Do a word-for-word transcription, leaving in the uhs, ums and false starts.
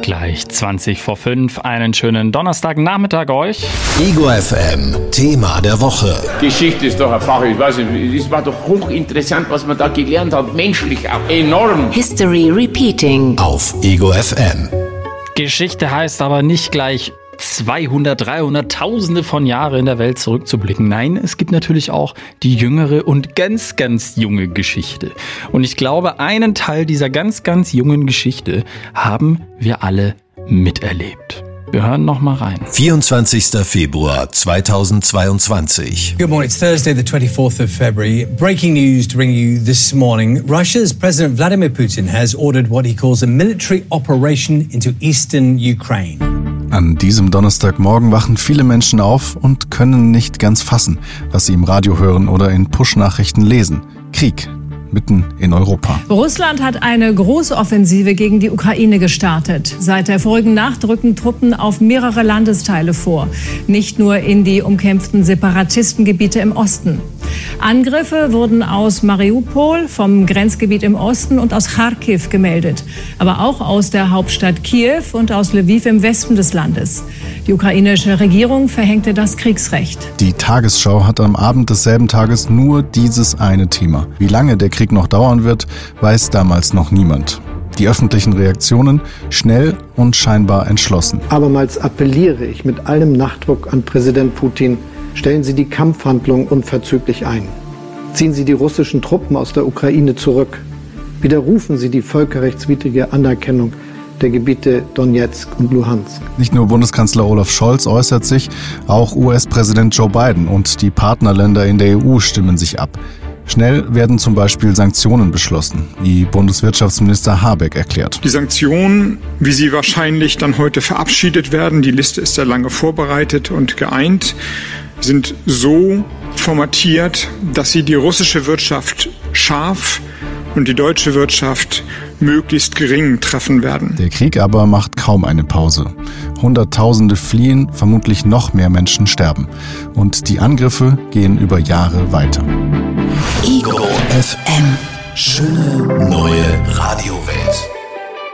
Gleich zwanzig vor fünf. Einen schönen Donnerstagnachmittag euch. Ego F M, Thema der Woche. Geschichte ist doch eine Sache, ich weiß nicht, es war doch hochinteressant, was man da gelernt hat, menschlich auch enorm. History Repeating Auf Ego F M. Geschichte heißt aber nicht gleich zweihundert, dreihundert, Tausende von Jahren in der Welt zurückzublicken. Nein, es gibt natürlich auch die jüngere und ganz, ganz junge Geschichte. Und ich glaube, einen Teil dieser ganz, ganz jungen Geschichte haben wir alle miterlebt. Wir hören noch mal rein. vierundzwanzigster Februar zweitausendzweiundzwanzig. Good morning. It's Thursday, the twenty-fourth of February. Breaking news to bring you this morning. Russia's President Vladimir Putin has ordered what he calls a military operation into eastern Ukraine. An diesem Donnerstagmorgen wachen viele Menschen auf und können nicht ganz fassen, was sie im Radio hören oder in Push-Nachrichten lesen. Krieg. Mitten in Europa. Russland hat eine große Offensive gegen die Ukraine gestartet. Seit der vorigen Nacht rücken Truppen auf mehrere Landesteile vor. Nicht nur in die umkämpften Separatistengebiete im Osten. Angriffe wurden aus Mariupol, vom Grenzgebiet im Osten und aus Charkiw gemeldet. Aber auch aus der Hauptstadt Kiew und aus Lviv im Westen des Landes. Die ukrainische Regierung verhängte das Kriegsrecht. Die Tagesschau hat am Abend desselben Tages nur dieses eine Thema. Wie lange der Krieg noch dauern wird, weiß damals noch niemand. Die öffentlichen Reaktionen schnell und scheinbar entschlossen. Abermals appelliere ich mit allem Nachdruck an Präsident Putin, stellen Sie die Kampfhandlungen unverzüglich ein. Ziehen Sie die russischen Truppen aus der Ukraine zurück. Widerrufen Sie die völkerrechtswidrige Anerkennung der Gebiete Donetsk und Luhansk. Nicht nur Bundeskanzler Olaf Scholz äußert sich, auch U S-Präsident Joe Biden und die Partnerländer in der E U stimmen sich ab. Schnell werden zum Beispiel Sanktionen beschlossen, wie Bundeswirtschaftsminister Habeck erklärt. Die Sanktionen, wie sie wahrscheinlich dann heute verabschiedet werden, die Liste ist sehr lange vorbereitet und geeint, sind so formatiert, dass sie die russische Wirtschaft scharf und die deutsche Wirtschaft möglichst gering treffen werden. Der Krieg aber macht kaum eine Pause. Hunderttausende fliehen, vermutlich noch mehr Menschen sterben. Und die Angriffe gehen über Jahre weiter. Ego F M. Schöne neue Radiowelt.